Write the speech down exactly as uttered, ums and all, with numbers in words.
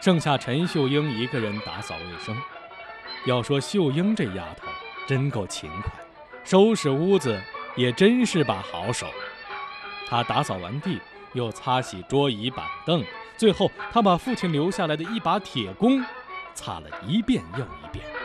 剩下陈秀英一个人打扫卫生。要说秀英这丫头真够勤快，收拾屋子也真是把好手。她打扫完地，又擦洗桌椅板凳，最后她把父亲留下来的一把铁弓擦了一遍又一遍。